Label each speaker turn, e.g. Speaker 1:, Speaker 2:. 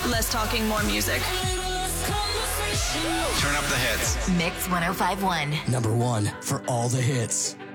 Speaker 1: Less talking, more music.
Speaker 2: Turn up the hits.
Speaker 3: Mix 1051.
Speaker 4: Number one for all the hits.